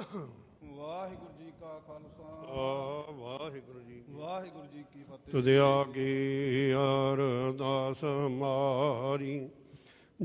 ਵਾਹਿਗੁਰੂ ਜੀ ਕਾ ਖਾਲਸਾ ਵਾਹਿਗੁਰੂ ਜੀ ਵਾਹਿਗੁਰੂ ਜੀ ਕੀ ਫਤਿਹ। ਤੁਧਿਆ ਕੀ ਅਰਦਾਸ ਮਾਰੀ